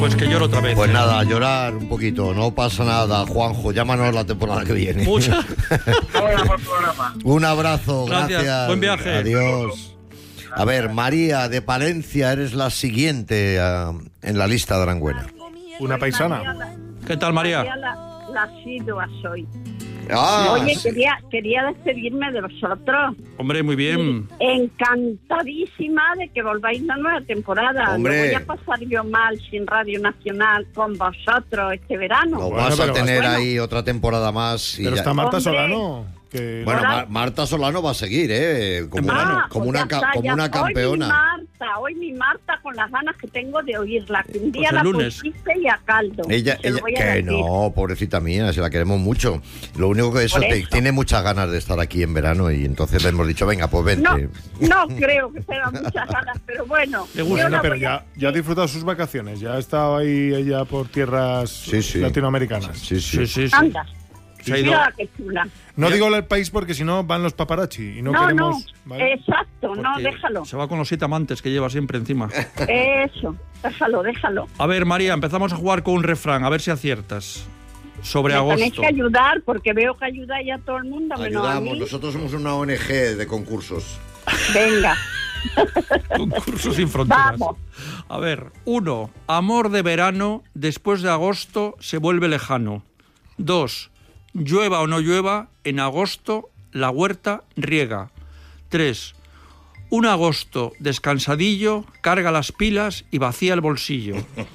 Pues que lloro otra vez. Pues nada, a llorar un poquito, no pasa nada, Juanjo, llámanos la temporada que viene. Muchas. Hola, buen programa. Un abrazo, gracias. Buen viaje. Adiós. A ver, María de Palencia, eres la siguiente en la lista de Aranguena. Una paisana. ¿Qué tal, María? La asidua soy. Ah, Oye, sí. quería despedirme de vosotros. Hombre, muy bien. Encantadísima de que volváis a nueva temporada. Hombre. No voy a pasar yo mal sin Radio Nacional con vosotros este verano. Lo Bueno, vas a pero tener bueno. ahí otra temporada más. Y Pero ya- está Marta Hombre. Solano. Que... Bueno, Ahora- Marta Solano va a seguir, como Pues una campeona. Hoy mi Marta con las ganas que tengo de oírla. Que un Pues día el la lunes. pusiste y a caldo. Ella, Te lo voy a que decir. no, pobrecita mía, se la queremos mucho. Lo único que Por eso. tiene muchas ganas de estar aquí en verano y entonces le hemos dicho, venga, pues vente. No creo que tenga muchas ganas, pero bueno. Le gusta, yo la pero voy a- ya ha disfrutado sus vacaciones. Ya ha estado ahí ella por tierras Sí. latinoamericanas. Sí. Sí. Anda. Se ha ido. Mira qué chula. No digo el país porque si no van los paparazzi y no No, queremos... ¿vale? exacto, no, Porque déjalo. Se va con los 7 amantes que lleva siempre encima. Eso, déjalo. A ver, María, empezamos a jugar con un refrán, a ver si aciertas. Sobre Me tenéis agosto. que ayudar porque veo que ayudáis a todo el mundo, menos a Ayudamos, mí. nosotros somos una ONG de concursos. Venga, Concurso sin fronteras. vamos. A ver, 1. Amor de verano, después de agosto se vuelve lejano. 2. Llueva o no llueva, en agosto la huerta riega. 3. Un agosto descansadillo, carga las pilas y vacía el bolsillo.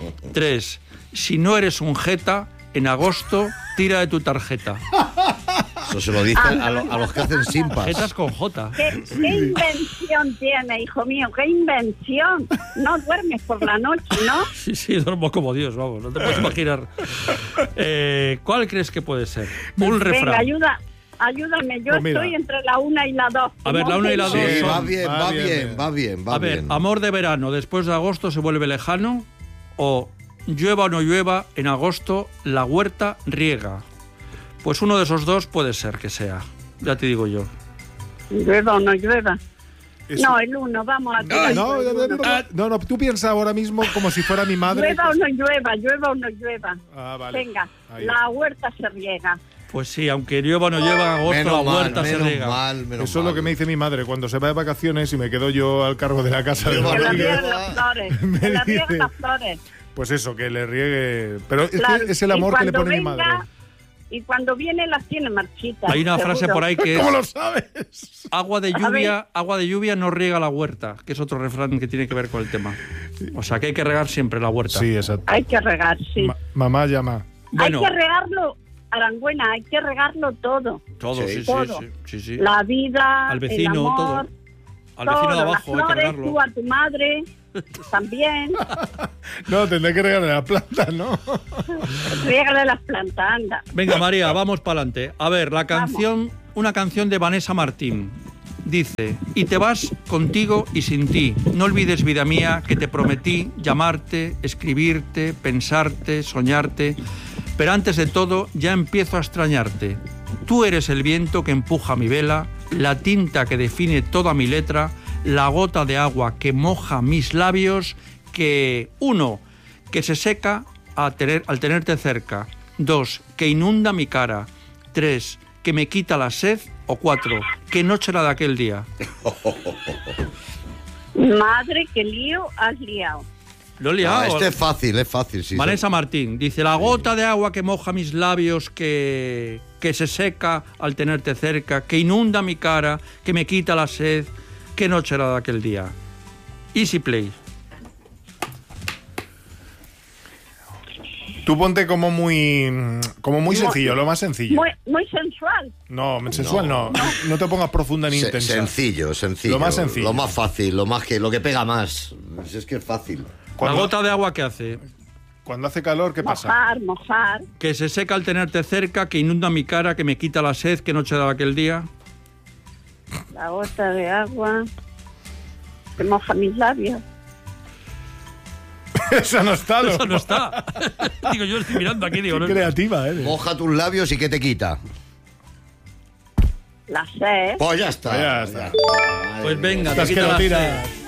3. Si no eres un jeta, en agosto tira de tu tarjeta. Eso se lo dicen a los que hacen simpas. Jetas con J. ¿Qué invención tiene, hijo mío? ¿Qué invención? No duermes por la noche, ¿no? Sí, duermo como Dios, vamos, no te puedes imaginar. ¿Cuál crees que puede ser? Un refrán. Venga, ayúdame. Yo Pues mira. estoy entre la 1 y la 2. A ver, la 1 y la 2 Sí, son... va bien. A ver, amor de verano, después de agosto se vuelve lejano, o llueva o no llueva, en agosto la huerta riega. Pues uno de esos dos puede ser que sea, ya te digo yo. ¿Llueva o no llueva? Eso- No, el 1, vamos a tirar No, por el uno. no, tú piensas ahora mismo como si fuera mi madre. Llueva o no llueva. Ah, vale. Venga, Ahí. la huerta se riega. Pues sí, aunque llueva o no llueva, en agosto la huerta se riega. Eso es lo que me dice mi madre cuando se va de vacaciones y me quedo yo al cargo de la casa. de Qué la Que la madre. rieguen las flores. Me Que la dice. rieguen las flores. Pues eso, que le riegue. Pero es, Claro, que es el y amor que le cuando pone mi venga, madre. Y cuando viene las tiene marchitas. Hay una frase seguro. por ahí que es ¿Cómo lo sabes? agua de lluvia no riega la huerta, que es otro refrán que tiene que ver con el tema. O sea que hay que regar siempre la huerta. Sí, exacto. Hay que regar, sí. Mamá llama. Bueno, Hay que regarlo, Arangüena, hay que regarlo todo. todo, Sí, sí. todo. La vida, Al vecino, el amor, todo. Al vecino de todo, abajo las hay que flores, regarlo. tú a tu madre, también. No, tendré que regarle la planta, ¿no? Riégale las plantas, anda. Venga, María, vamos para adelante. A ver, la canción, una canción de Vanessa Martín. Dice, y te vas contigo y sin ti. No olvides, vida mía, que te prometí llamarte, escribirte, pensarte, soñarte. Pero antes de todo, ya empiezo a extrañarte. Tú eres el viento que empuja mi vela, la tinta que define toda mi letra, la gota de agua que moja mis labios, que, 1, que se seca al tenerte cerca. 2, que inunda mi cara. 3, que me quita la sed. O 4, qué noche la de aquel día. Madre, qué lío has liado. Lo he liado. Este es fácil, sí. Vanessa Martín dice, la gota de agua que moja mis labios, que se seca al tenerte cerca, que inunda mi cara, que me quita la sed, qué noche era de aquel día. Easy play. Tú ponte como muy sencillo, lo más sencillo. Muy sensual. No, sensual no. No te pongas profunda ni intensa. Sencillo. Lo más sencillo. Lo más fácil, lo que pega más. Si es que es fácil. La gota de agua que hace, Cuando hace calor, ¿qué pasa? Mojar. que se seca al tenerte cerca, que inunda mi cara, que me quita la sed, qué noche era de aquel día. La gota de agua que moja mis labios. Eso no está, ¿no? Eso no está. Digo, yo estoy mirando aquí, digo, no. Creativa, ¿eh? Moja tus labios y ¿qué te quita? La sed. Pues ya está. Pues ya está. Pues venga, Estás te que quita lo la tiras. sed.